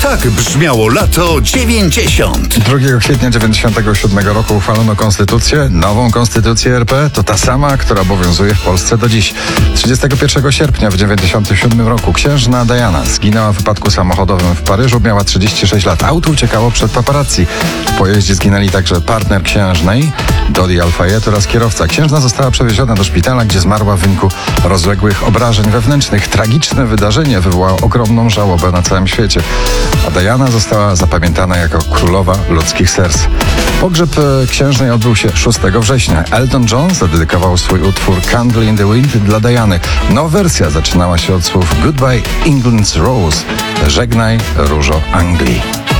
Tak brzmiało lato 90. 2 kwietnia 97 roku uchwalono konstytucję. Nową konstytucję RP to ta sama, która obowiązuje w Polsce do dziś. 31 sierpnia w 97 roku księżna Diana zginęła w wypadku samochodowym w Paryżu. Miała 36 lat. Auto uciekało przed paparazzi. W pojeździe zginęli także partner księżnej, Dodi Al-Fayed, oraz kierowca. Księżna została przewieziona do szpitala, gdzie zmarła w wyniku rozległych obrażeń wewnętrznych. Tragiczne wydarzenie wywołało ogromną żałobę na całym świecie. A Diana została zapamiętana jako królowa ludzkich serc. Pogrzeb księżnej odbył się 6 września. Elton John zadedykował swój utwór Candle in the Wind dla Diany. Nowa wersja zaczynała się od słów Goodbye England's Rose. Żegnaj różo Anglii.